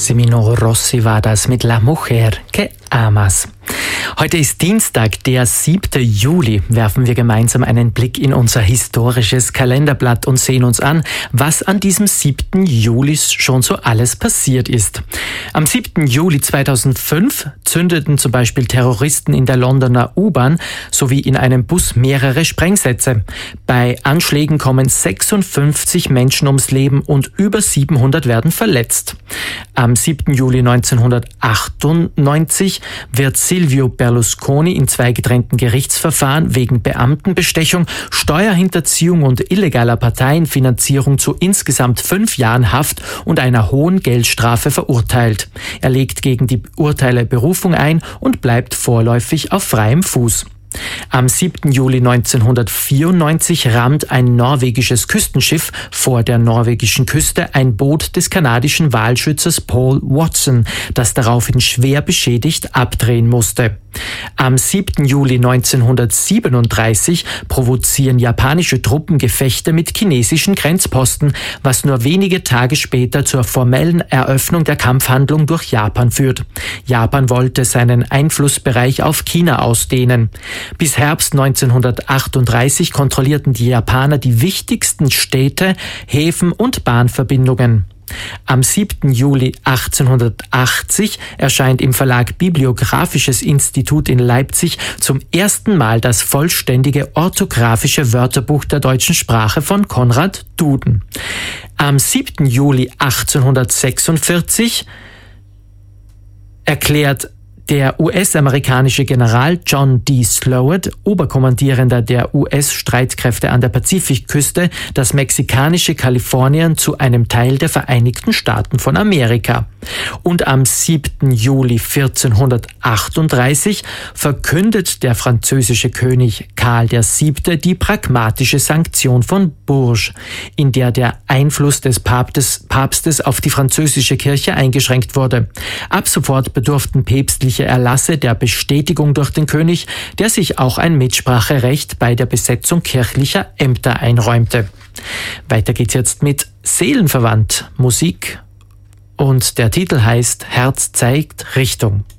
Semino Rossi war das mit La Mujer que amas. Heute ist Dienstag, der 7. Juli. Werfen wir gemeinsam einen Blick in unser historisches Kalenderblatt und sehen uns an, was an diesem 7. Juli schon so alles passiert ist. Am 7. Juli 2005 zündeten zum Beispiel Terroristen in der Londoner U-Bahn sowie in einem Bus mehrere Sprengsätze. Bei Anschlägen kommen 56 Menschen ums Leben und über 700 werden verletzt. Am 7. Juli 1998 wird Silvio Berlusconi in 2 getrennten Gerichtsverfahren wegen Beamtenbestechung, Steuerhinterziehung und illegaler Parteienfinanzierung zu insgesamt 5 Jahren Haft und einer hohen Geldstrafe verurteilt. Er legt gegen die Urteile Berufung ein und bleibt vorläufig auf freiem Fuß. Am 7. Juli 1994 rammt ein norwegisches Küstenschiff vor der norwegischen Küste ein Boot des kanadischen Walschützers Paul Watson, das daraufhin schwer beschädigt abdrehen musste. Am 7. Juli 1937 provozieren japanische Truppen Gefechte mit chinesischen Grenzposten, was nur wenige Tage später zur formellen Eröffnung der Kampfhandlung durch Japan führt. Japan wollte seinen Einflussbereich auf China ausdehnen. Bis Herbst 1938 kontrollierten die Japaner die wichtigsten Städte, Häfen und Bahnverbindungen. Am 7. Juli 1880 erscheint im Verlag Bibliographisches Institut in Leipzig zum ersten Mal das vollständige orthografische Wörterbuch der deutschen Sprache von Konrad Duden. Am 7. Juli 1846 erklärt der US-amerikanische General John D. Slowett, Oberkommandierender der US-Streitkräfte an der Pazifikküste, das mexikanische Kalifornien zu einem Teil der Vereinigten Staaten von Amerika. Und am 7. Juli 1438 verkündet der französische König Karl VII. Die pragmatische Sanktion von Bourges, in der der Einfluss des Papstes auf die französische Kirche eingeschränkt wurde. Ab sofort bedurften päpstliche Erlasse der Bestätigung durch den König, der sich auch ein Mitspracherecht bei der Besetzung kirchlicher Ämter einräumte. Weiter geht's jetzt mit Seelenverwandt Musik und der Titel heißt Herz zeigt Richtung.